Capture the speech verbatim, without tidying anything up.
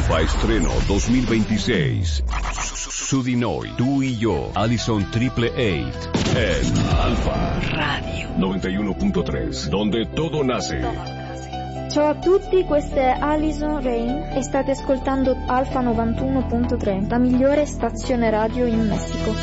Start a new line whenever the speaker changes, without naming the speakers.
Alfa Estreno dos mil veintiséis. Sudinoy, tú y yo, Allison Triple Eight, en Alfa Radio noventa y uno punto tres, donde todo nace.
Ciao a tutti, questa è Allison Rain e state ascoltando Alfa novantuno punto tre, la migliore stazione radio in Messico.